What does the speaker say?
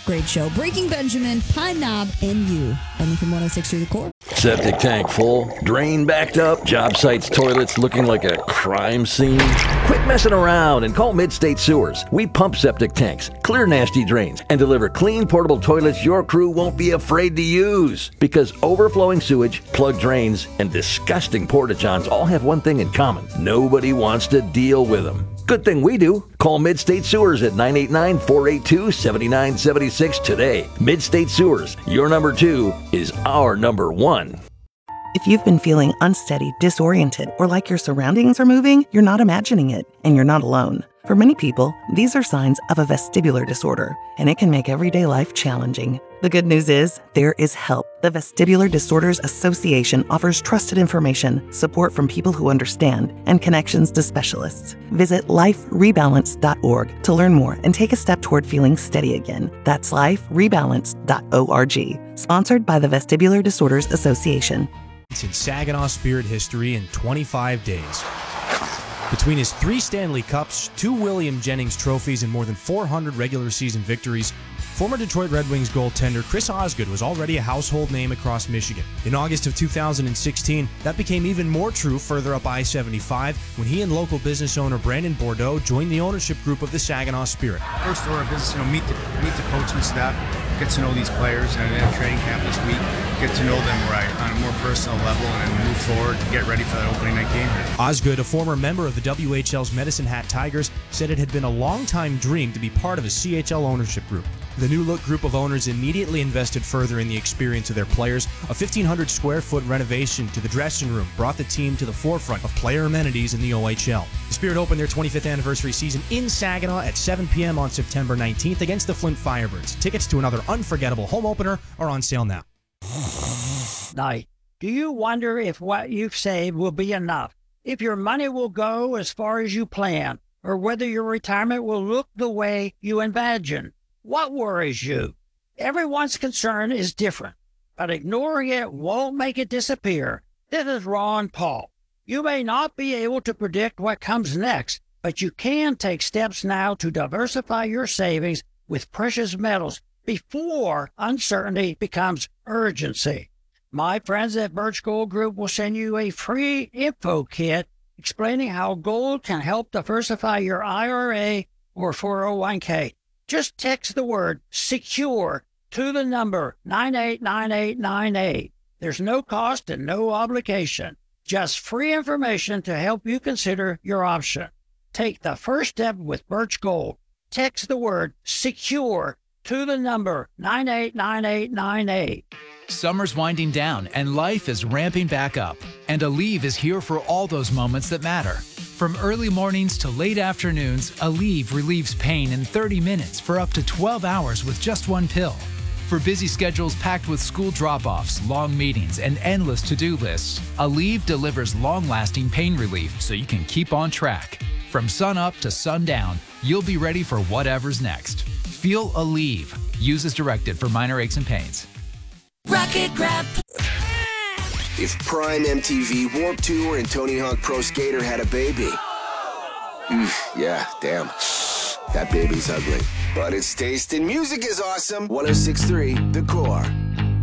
Great show. Breaking Benjamin, Pine Knob, and you. Only from 106 The Core. Septic tank full, drain backed up, job sites, toilets looking like a crime scene? Quit messing around and call Mid-State Sewers. We pump septic tanks, clear nasty drains, and deliver clean portable toilets your crew won't be afraid to use. Because overflowing sewage, plugged drains, and disgusting porta-johns all have one thing in common. Nobody wants to deal with them. Good thing we do. Call Mid-State Sewers at 989-482-7976 today. Mid-State Sewers, your number 2 is our number 1. If you've been feeling unsteady, disoriented, or like your surroundings are moving, you're not imagining it, and you're not alone. For many people, these are signs of a vestibular disorder, and it can make everyday life challenging. The good news is, there is help. The Vestibular Disorders Association offers trusted information, support from people who understand, and connections to specialists. Visit liferebalance.org to learn more and take a step toward feeling steady again. That's liferebalance.org. Sponsored by the Vestibular Disorders Association. In Saginaw Spirit history in 25 days. Between his 3 Stanley Cups, 2 William Jennings trophies, and more than 400 regular season victories, former Detroit Red Wings goaltender Chris Osgood was already a household name across Michigan. In August of 2016, that became even more true further up I-75 when he and local business owner Brandon Bordeaux joined the ownership group of the Saginaw Spirit. First order of business, meet the coaching staff, get to know these players, and then training camp this week, get to know them right on a more personal level, and then move forward to get ready for that opening night game. Osgood, a former member of the WHL's Medicine Hat Tigers, said it had been a long-time dream to be part of a CHL ownership group. The new look group of owners immediately invested further in the experience of their players. A 1,500 square foot renovation to the dressing room brought the team to the forefront of player amenities in the OHL. The Spirit opened their 25th anniversary season in Saginaw at 7 p.m. on September 19th against the Flint Firebirds. Tickets to another unforgettable home opener are on sale now. Night. Do you wonder if what you've saved will be enough? If your money will go as far as you plan, or whether your retirement will look the way you imagine? What worries you? Everyone's concern is different, but ignoring it won't make it disappear. This is Ron Paul. You may not be able to predict what comes next, but you can take steps now to diversify your savings with precious metals before uncertainty becomes urgency. My friends at Birch Gold Group will send you a free info kit explaining how gold can help diversify your IRA or 401k. Just text the word SECURE to the number 989898. There's no cost and no obligation. Just free information to help you consider your option. Take the first step with Birch Gold. Text the word SECURE to the number 989898. Summer's winding down and life is ramping back up. And Aleve is here for all those moments that matter. From early mornings to late afternoons, Aleve relieves pain in 30 minutes for up to 12 hours with just one pill. For busy schedules packed with school drop-offs, long meetings, and endless to-do lists, Aleve delivers long-lasting pain relief so you can keep on track. From sun up to sundown, you'll be ready for whatever's next. Feel Aleve. Use as directed for minor aches and pains. Rocket Grab. If Prime MTV, Warped Tour, and Tony Hawk Pro Skater had a baby. Yeah, damn. That baby's ugly. But its taste in music is awesome. 106.3 The Core.